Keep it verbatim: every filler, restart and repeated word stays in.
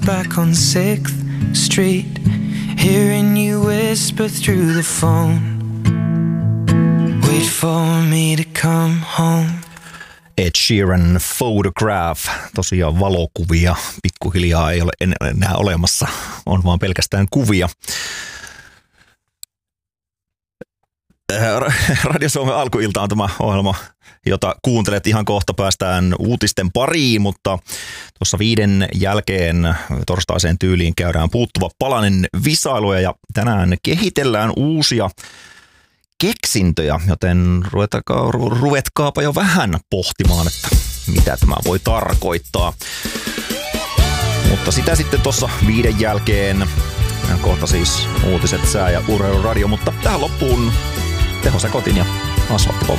back on sixth Street, hearing you whisper through the phone, wait for me to come home. Ed Sheeran Photograph, tosiaan valokuvia pikkuhiljaa ei ole enää olemassa, on vaan pelkästään kuvia. Radio Suomen alkuilta on tämä ohjelma, jota kuuntelet ihan kohta. Päästään uutisten pariin, mutta tuossa viiden jälkeen torstaiseen tyyliin käydään puuttuva palanen visailuja ja tänään kehitellään uusia keksintöjä, joten ruvetkaapa jo vähän pohtimaan, että mitä tämä voi tarkoittaa. Mutta sitä sitten tuossa viiden jälkeen, kohta siis uutiset, sää ja urheiluradio, mutta tähän loppuun Teho Sekotin ja Asfalttipop.